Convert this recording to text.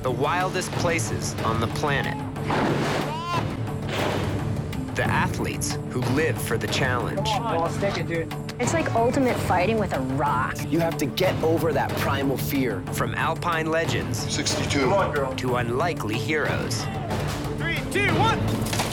the wildest places on the planet. The athletes who live for the challenge. Well, stick it, dude. It's like ultimate fighting with a rock. You have to get over that primal fear. From alpine legends 62. Come on, girl. to unlikely heroes. 3, 2, 1.